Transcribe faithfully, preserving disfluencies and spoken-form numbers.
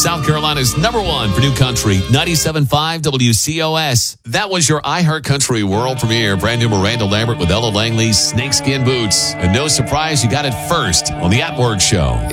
South Carolina's number one for new country, ninety-seven point five W C O S. That was your iHeart Country world premiere. Brand new Miranda Lambert with Ella Langley's Snakeskin Boots. And no surprise, you got it first on the At Work Show.